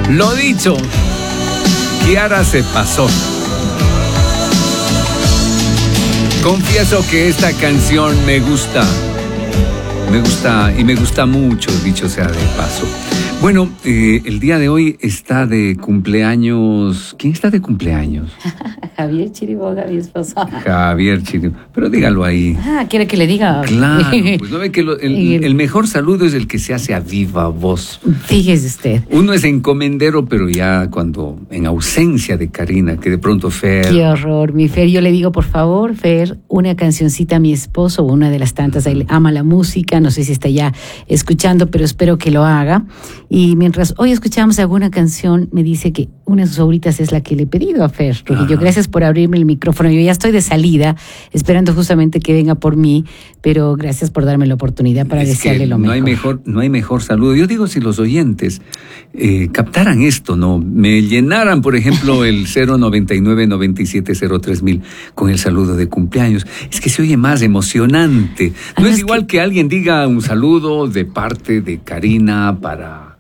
Lo dicho, Kiara se pasó. Confieso que esta canción me gusta y me gusta mucho, dicho sea de paso. Bueno, el día de hoy está de cumpleaños. ¿Quién está de cumpleaños? Javier Chiriboga, mi esposo. Javier Chiriboga. Pero dígalo ahí. ¿Quiere que le diga? Claro, pues no ve que el mejor saludo es el que se hace a viva voz. Fíjese usted. Uno es encomendero, pero ya cuando en ausencia de Karina, que de pronto Fer... Qué horror, mi Fer. Yo le digo, por favor, Fer, una cancioncita a mi esposo, una de las tantas. Él ama la música, no sé si está ya escuchando, pero espero que lo haga. Y mientras hoy escuchamos alguna canción, me dice que una de sus favoritas es la que le he pedido a Fer. Trujillo, gracias por abrirme el micrófono. Yo ya estoy de salida, esperando justamente que venga por mí, pero gracias por darme la oportunidad para desearle lo mejor. No hay mejor saludo. Yo digo, si los oyentes captaran esto, ¿no? Me llenaran, por ejemplo, el 099-9703,000 con el saludo de cumpleaños. Es que se oye más emocionante. No es igual que alguien diga un saludo de parte de Karina para